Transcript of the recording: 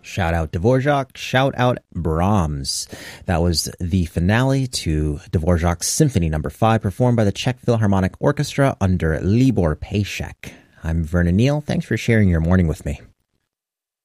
Shout out Dvorak, shout out Brahms. That was the finale to Dvorak's Symphony No. 5, performed by the Czech Philharmonic Orchestra under Libor Pejsek. I'm Vernon Neal. Thanks for sharing your morning with me.